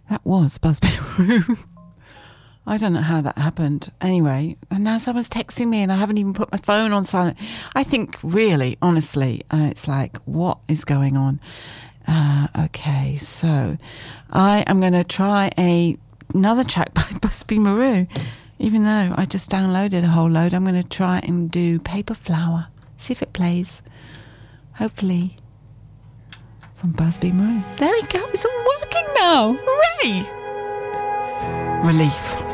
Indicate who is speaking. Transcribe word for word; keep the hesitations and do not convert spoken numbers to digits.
Speaker 1: That was Busby Marou. I don't know how that happened. Anyway, and now someone's texting me and I haven't even put my phone on silent. I think really, honestly, uh, it's like, what is going on? Uh, okay, so I am going to try a another track by Busby Marou. Even though I just downloaded a whole load, I'm going to try and do Paper Flower. See if it plays. Hopefully. From Busby Marou. There we go. It's all working now. Hooray! Relief.